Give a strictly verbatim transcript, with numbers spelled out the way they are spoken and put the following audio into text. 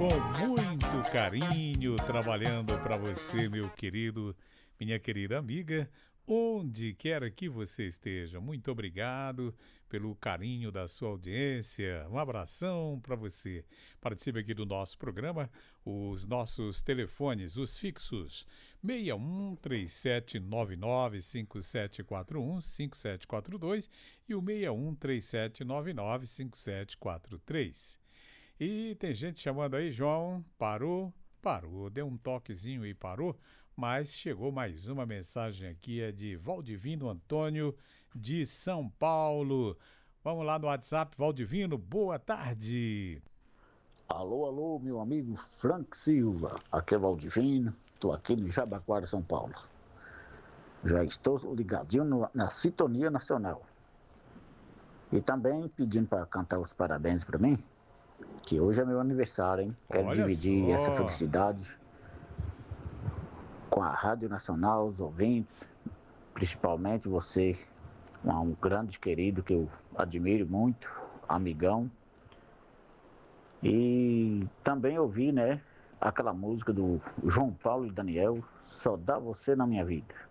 com muito carinho, trabalhando para você, meu querido, minha querida amiga, onde quer que você esteja. Muito obrigado pelo carinho da sua audiência. Um abração para você. Participe aqui do nosso programa. Os nossos telefones, os fixos, seis um três sete nove nove cinco sete quatro um cinco sete quatro dois e o seis um três sete nove nove cinco sete quatro três. E tem gente chamando aí, João, parou, parou, deu um toquezinho e parou, mas chegou mais uma mensagem aqui, é de Valdivino Antônio, de São Paulo. Vamos lá no WhatsApp, Valdivino, boa tarde. Alô, alô, meu amigo Frank Silva, aqui é Valdivino, estou aqui no Jabaquara, São Paulo. Já estou ligadinho no, na Sintonia Nacional. E também pedindo para cantar os parabéns para mim, que hoje é meu aniversário, hein? Quero Olha dividir só. essa felicidade com a Rádio Nacional, os ouvintes, principalmente você, um grande querido que eu admiro muito, amigão. E também ouvi, né, aquela música do João Paulo e Daniel, Só Dá Você na Minha Vida.